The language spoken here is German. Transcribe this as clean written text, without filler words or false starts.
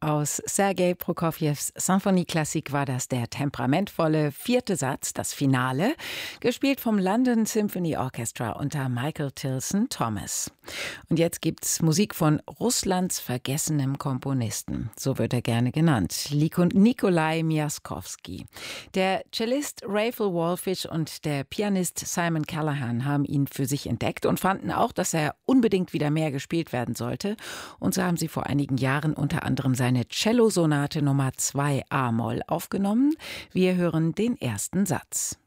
Aus Sergei Prokofjews Symphonieklassik war das der temperamentvolle 4. Satz, das Finale, gespielt vom London Symphony Orchestra unter Michael Tilson Thomas. Und jetzt gibt's Musik von Russlands vergessenem Komponisten, so wird er gerne genannt, Nikolai Miaskowski. Der Cellist Raphael Wallfisch und der Pianist Simon Callahan haben ihn für sich entdeckt und fanden auch, dass er unbedingt wieder mehr gespielt werden sollte. Und so haben sie vor einigen Jahren unter anderem seine Cello-Sonate Nummer 2 A-Moll aufgenommen. Wir hören den ersten Satz.